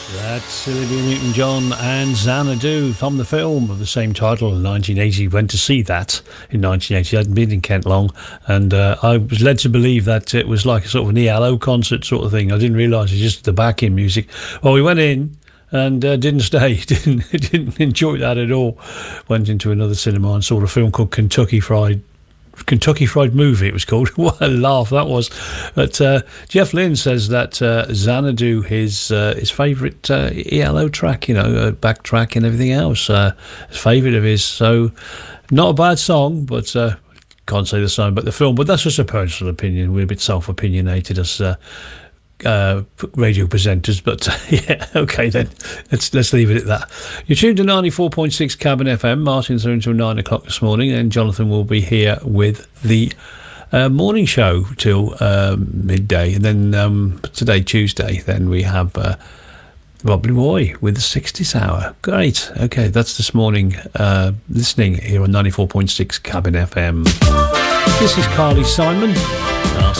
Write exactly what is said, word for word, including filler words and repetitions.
That's Olivia Newton-John and Xanadu from the film of the same title in nineteen eighty. Went to see that in nineteen eighty. I hadn't been in Kent long, and uh, I was led to believe that it was like a sort of an E L O concert sort of thing. I didn't realise it's just the backing music. Well, we went in and uh, didn't stay, didn't didn't enjoy that at all. Went into another cinema and saw a film called Kentucky Fried Kentucky Fried Movie, it was called. What a laugh that was. But uh, Jeff Lynne says that uh, Xanadu, his uh, his favourite uh, E L O track, you know, uh, back track and everything else, uh, his favourite of his. So, not a bad song, but uh, can't say the same about the film. But that's just a personal opinion. We're a bit self-opinionated as uh, uh, radio presenters. But uh, yeah, okay then. Let's let's leave it at that. You're tuned to ninety-four point six Cabin F M. Martin's there until nine o'clock this morning, and Jonathan will be here with the uh, morning show till um, midday. And then um, today, Tuesday, then we have uh, Rob Leroy with the sixties Hour. Great. Okay, that's this morning uh, listening here on ninety-four point six Cabin F M. This is Carly Simon.